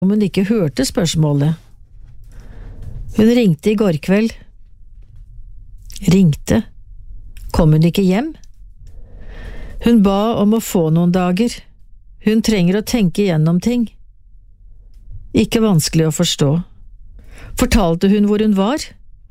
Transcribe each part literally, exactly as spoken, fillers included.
om hun ikke hørte spørsmålet. Hun ringte i går kveld. Ringte. Kom hun ikke hjem? Hun ba om å få noen dager. Hun trenger å tenke igjennom ting. Ikke vanskelig å forstå. Fortalte hun hvor hun var?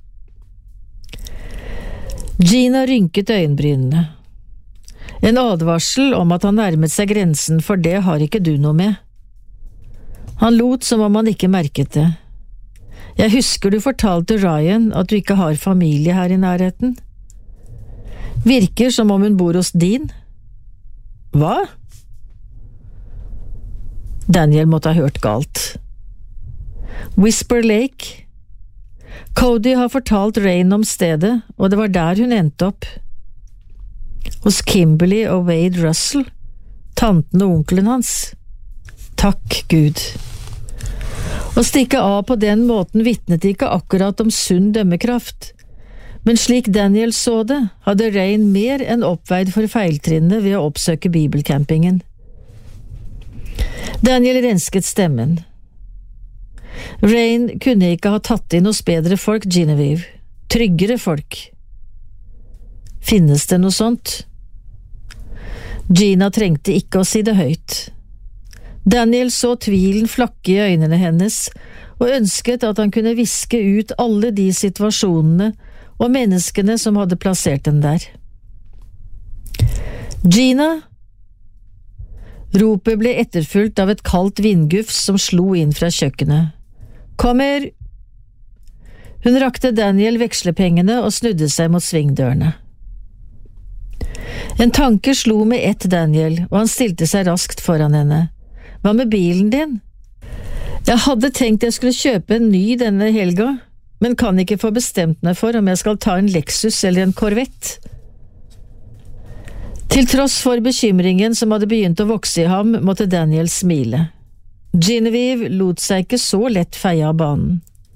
Gina rynket øyenbrynene. En advarsel om at han nærmet seg grensen, for det har ikke du noe med. Han lot som om han ikke merket det. Jeg husker du fortalte Ryan at du ikke har familie her i nærheten. Virker som om hun bor hos din. Hva? Daniel måtte ha hørt galt. Whisper Lake. Cody har fortalt Rain om stedet, og det var der hun endte opp. Hos Kimberly og Wade Russell, tanten og onkelen hans. Takk Gud. Å stikke av på den måten vitnet ikke akkurat om sunn dømmekraft, men slik Daniel så det, hadde Rain mer enn oppveid for feiltrinnene ved å oppsøke bibelcampingen. Daniel rensket stemmen. Rain kunne ikke ha tatt inn hos bedre folk, Genevieve. Tryggere folk. Finnes det noe sånt? Gina trengte ikke å si det høyt. Daniel så tvilen flakke i øynene hennes, og ønsket at han kunne viske ut alle de situasjonene og menneskene som hadde plassert den der. Gina! Ropet ble etterfulgt av et kaldt vindgufs som slo inn fra kjøkkenet. Kom her! Hun rakte Daniel vekslepengene og snudde seg mot svingdørene. En tanke slo med ett Daniel, og han stilte seg raskt foran henne. Hva med bilen din? Jeg hadde tenkt jeg skulle kjøpe en ny denne helga, men kan ikke få bestemt meg for om jeg skal ta en Lexus eller en Corvette. Til tross for bekymringen som hadde begynt å vokse i ham, måtte Daniel smile. Genevieve lot seg ikke så lett feie av banen.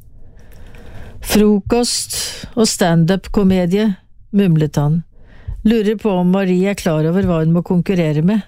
Frokost og stand-up-komedie, mumlet han. Lurer på om Marie er klar over hva hun må konkurrere med.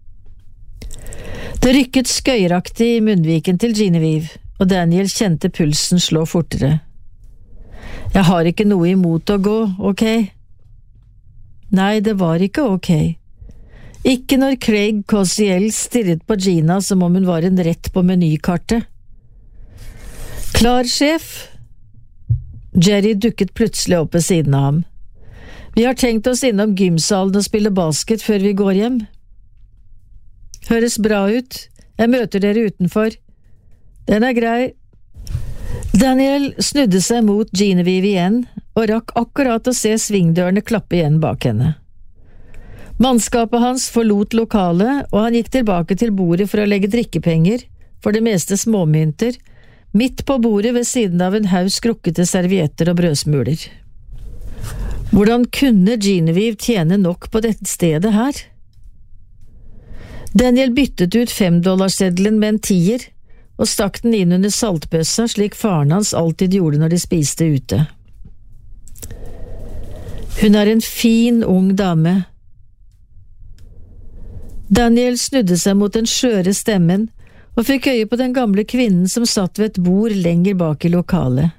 Det rykket skøyeraktig i munnviken til Genevieve, og Daniel kjente pulsen slå fortere. Jeg har ikke noe imot å gå, ok? Nei, det var ikke ok. Ikke når Craig Cosiel stirret på Gina som om hun var en rett på menykartet. Klar, sjef? Jerry dukket plutselig opp ved siden av ham. Vi har tenkt oss innom gymsalen og spille basket før vi går hjem. Høres bra ut. Jeg møter dere utenfor. Den er grei. Daniel snudde seg mot Genevieve igjen, og rakk akkurat å se svingdørene klappe igjen bak henne. Mannskapet hans forlot lokalet, og han gikk tilbake til bordet for å legge drikkepenger, for det meste småmynter, midt på bordet ved siden av en haug skrukkete servietter og brødsmuler. Hvordan kunne Genevieve tjene nok på dette stedet her? Daniel byttet ut femdollarseddelen med en tier, og stakk den inn under saltbøssa slik faren hans alltid gjorde når de spiste ute. Hun er en fin, ung dame. Daniel snudde seg mot den skjøre stemmen og fikk øye på den gamle kvinnen som satt ved et bord lenger bak i lokalet.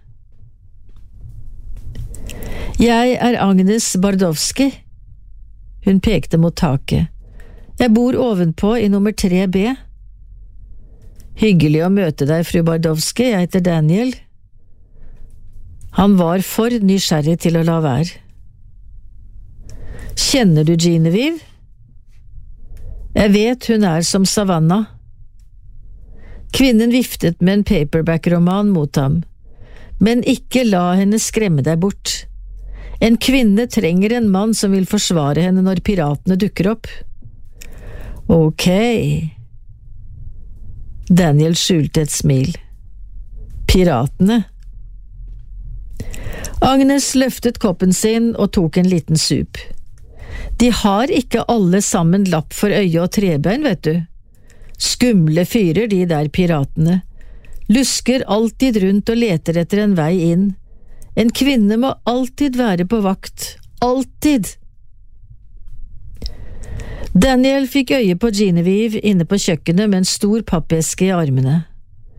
Jeg er Agnes Bardowski. Hun pekte mot taket. Jeg bor ovenpå i nummer tre B. Hyggelig å møte deg, fru Bardowski, jeg heter Daniel. Han var for nysgjerrig til å la være. Kjenner du Genevieve? Jeg vet hun er som Savannah. Kvinnen viftet med en paperback-roman mot ham. Men ikke la henne skremme deg bort. En kvinne trenger en mann som vil forsvare henne når piratene dukker opp. Ok. Daniel skjulte et smil. Piratene. Agnes løftet koppen sin og tok en liten sup. De har ikke alle sammen lapp for øye og trebein, vet du. Skumle fyrer, de der piratene. Lusker alltid rundt og leter etter en vei inn. En kvinne må alltid være på vakt. Alltid! Daniel fikk øye på Genevieve inne på kjøkkenet med en stor pappeske i armene.